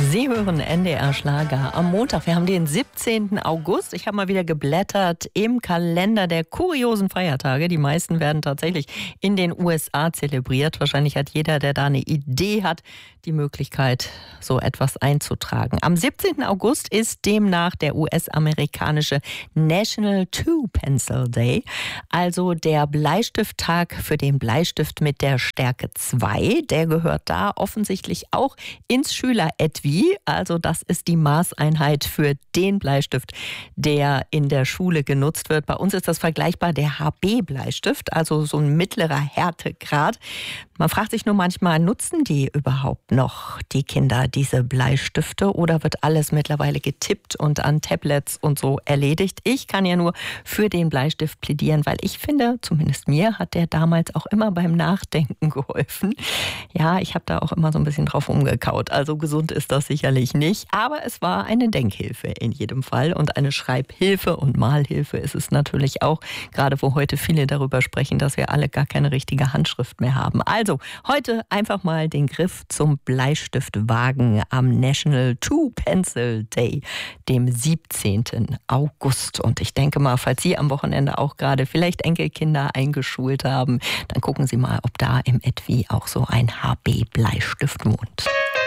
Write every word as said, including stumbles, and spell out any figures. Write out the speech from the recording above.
Sie hören N D R Schlager am Montag. Wir haben den siebzehnten August. Ich habe mal wieder geblättert im Kalender der kuriosen Feiertage. Die meisten werden tatsächlich in den U S A zelebriert. Wahrscheinlich hat jeder, der da eine Idee hat, die Möglichkeit, so etwas einzutragen. Am siebzehnten August ist demnach der U S-amerikanische National Two Pencil Day, also der Bleistifttag für den Bleistift mit der Stärke zwei. Der gehört da offensichtlich auch ins Schüler-Etui. Also das ist die Maßeinheit für den Bleistift, der in der Schule genutzt wird. Bei uns ist das vergleichbar der H B-Bleistift, also so ein mittlerer Härtegrad. Man fragt sich nur manchmal, nutzen die überhaupt noch, die Kinder, diese Bleistifte, oder wird alles mittlerweile getippt und an Tablets und so erledigt? Ich kann ja nur für den Bleistift plädieren, weil ich finde, zumindest mir hat der damals auch immer beim Nachdenken geholfen. Ja, ich habe da auch immer so ein bisschen drauf umgekaut. Also gesund ist das sicherlich nicht, aber es war eine Denkhilfe in jedem Fall und eine Schreibhilfe und Malhilfe ist es natürlich auch, gerade wo heute viele darüber sprechen, dass wir alle gar keine richtige Handschrift mehr haben. Also heute einfach mal den Griff zum Bleistift wagen am National Two Pencil Day, dem siebzehnten August. Und ich denke mal, falls Sie am Wochenende auch gerade vielleicht Enkelkinder eingeschult haben, dann gucken Sie mal, ob da im Etui auch so ein H B-Bleistift wohnt.